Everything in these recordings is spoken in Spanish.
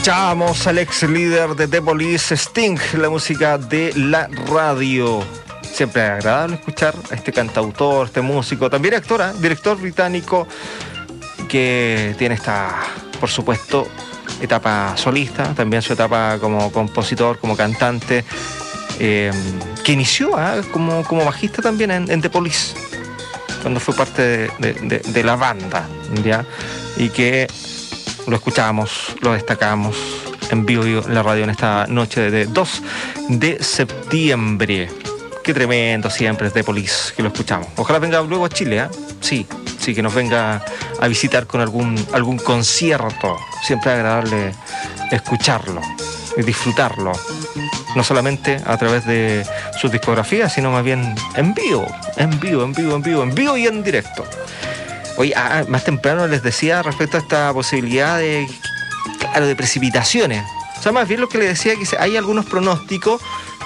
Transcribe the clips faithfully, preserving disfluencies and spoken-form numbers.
Escuchábamos al ex líder de The Police, Sting, la música de la radio. Siempre es agradable escuchar a este cantautor, este músico, también actor, ¿eh? director británico, que tiene esta, por supuesto, etapa solista, también su etapa como compositor, como cantante, eh, que inició ¿eh? como, como bajista también en, en The Police, cuando fue parte de, de, de, de la banda, ¿ya? Y que lo escuchamos, lo destacamos en vivo en la radio en esta noche de dos de septiembre. Qué tremendo siempre es The Police, que lo escuchamos. Ojalá venga luego a Chile, ¿eh? Sí, sí, que nos venga a visitar con algún, algún concierto. Siempre es agradable escucharlo y disfrutarlo. No solamente a través de sus discografías, sino más bien en vivo, en vivo, en vivo, en vivo, en vivo y en directo. Oye, ah, más temprano les decía respecto a esta posibilidad de, claro, de precipitaciones. O sea, más bien lo que les decía, que hay algunos pronósticos,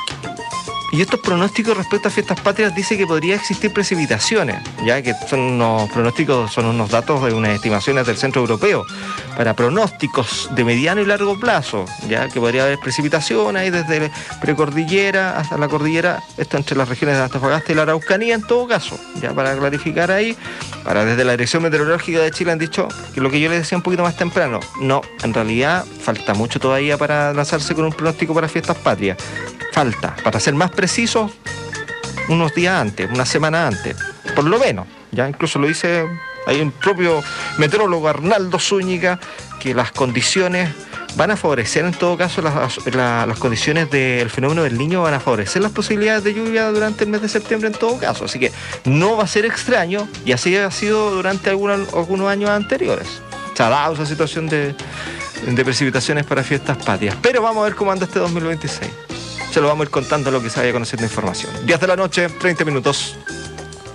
y estos pronósticos respecto a fiestas patrias dice que podría existir precipitaciones, ya que son unos pronósticos, son unos datos de unas estimaciones del Centro Europeo para pronósticos de mediano y largo plazo, ya que podría haber precipitaciones ahí desde precordillera hasta la cordillera, esto entre las regiones de Antofagasta y la Araucanía en todo caso, ya para clarificar ahí. Ahora, desde la Dirección Meteorológica de Chile han dicho que lo que yo les decía un poquito más temprano, no, en realidad falta mucho todavía para lanzarse con un pronóstico para fiestas patrias. Falta, para ser más precisos, unos días antes, una semana antes, por lo menos. Ya incluso lo dice ahí el propio meteorólogo Arnaldo Zúñiga, que las condiciones van a favorecer, en todo caso, las, las, las condiciones del fenómeno del Niño van a favorecer las posibilidades de lluvia durante el mes de septiembre en todo caso. Así que no va a ser extraño, y así ha sido durante algunos, algunos años anteriores. Se ha dado esa situación de, de precipitaciones para fiestas patrias. Pero vamos a ver cómo anda este dos mil veintiséis. Se lo vamos a ir contando lo que se vaya conociendo información. diez de la noche, treinta minutos.